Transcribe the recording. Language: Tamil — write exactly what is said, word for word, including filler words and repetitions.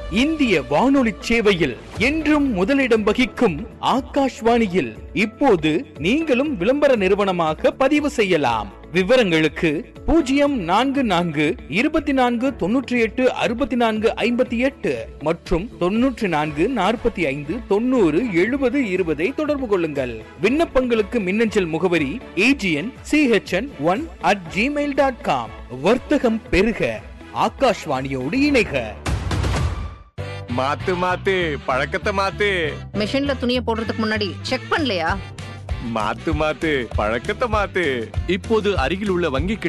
இந்திய வானொலி சேவையில் என்றும் முதலிடம் வகிக்கும் ஆகாஷ்வாணியில் இப்போது நீங்களும் விளம்பர நிறுவனமாக பதிவு செய்யலாம். விவரங்களுக்கு பூஜ்ஜியம் நான்கு நான்கு இருபத்தி நான்கு தொன்னூற்றி எட்டு அறுபத்தி நான்கு ஐம்பத்தி எட்டு மற்றும் தொன்னூற்றி நான்கு நாற்பத்தி ஐந்து தொண்ணூறு எழுபது இருபதை தொடர்பு கொள்ளுங்கள். விண்ணப்பங்களுக்கு மின்னஞ்சல் முகவரி AGN CHN one at Gmail dot com. வர்த்தகம் பெருக, ஆகாஷ்வாணியோடு இணைக. மாத்து மாத்து பழக்கத்தை மாத்து. மிஷின்ல துணியை போடுறதுக்கு முன்னாடி செக் பண்ணலையா? மாத்து மாத்து பழக்கத்தை மாத்து. இப்போது அருகில் உள்ள வங்கி